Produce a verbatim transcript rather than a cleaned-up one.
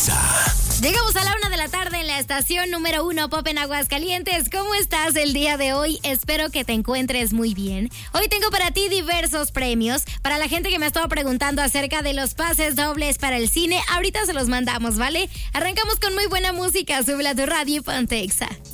Exa. Llegamos a la una de la tarde en la estación número uno Pop en Aguascalientes. ¿Cómo estás el día de hoy? Espero que te encuentres muy bien. Hoy tengo para ti diversos premios. Para la gente que me ha estado preguntando acerca de los pases dobles para el cine, ahorita se los mandamos, ¿vale? Arrancamos con muy buena música. Súbela a tu radio y ponte Exa.